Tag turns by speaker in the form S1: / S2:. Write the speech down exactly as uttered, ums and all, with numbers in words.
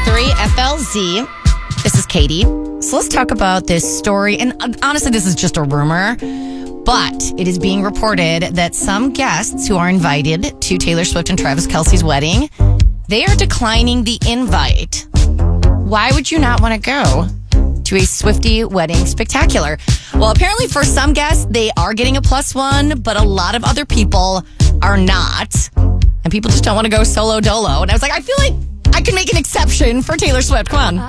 S1: three F L Z. This is Katie. So let's talk about this story. And honestly, this is just a rumor, but it is being reported that some guests who are invited to Taylor Swift and Travis Kelce's wedding, they are declining the invite. Why would you not want to go to a Swiftie wedding spectacular? Well, apparently for some guests, they are getting a plus one, but a lot of other people are not. And people just don't want to go solo dolo. And I was like, I feel like I can make an exception for Taylor Swift. Come on.